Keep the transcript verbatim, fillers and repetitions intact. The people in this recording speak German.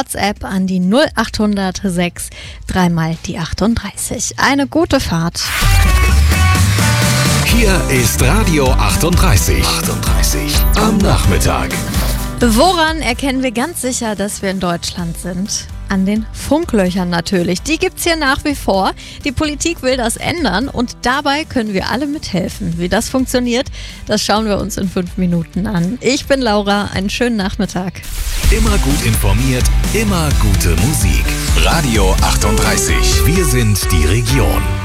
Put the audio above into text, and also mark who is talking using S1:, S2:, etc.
S1: WhatsApp an die null acht hundert sechs, dreimal die achtunddreißig. Eine gute Fahrt.
S2: Hier ist Radio achtunddreißig. achtunddreißig am Nachmittag.
S1: Woran erkennen wir ganz sicher, dass wir in Deutschland sind? An den Funklöchern natürlich. Die gibt's hier nach wie vor. Die Politik will das ändern und dabei können wir alle mithelfen. Wie das funktioniert, das schauen wir uns in fünf Minuten an. Ich bin Laura, einen schönen Nachmittag.
S2: Immer gut informiert, immer gute Musik. Radio achtunddreißig. Wir sind die Region.